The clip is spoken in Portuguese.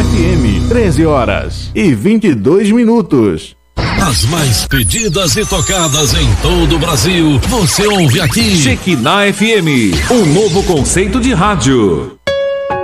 FM, 13h22. As mais pedidas e tocadas em todo o Brasil, você ouve aqui. Shekinah FM, um novo conceito de rádio.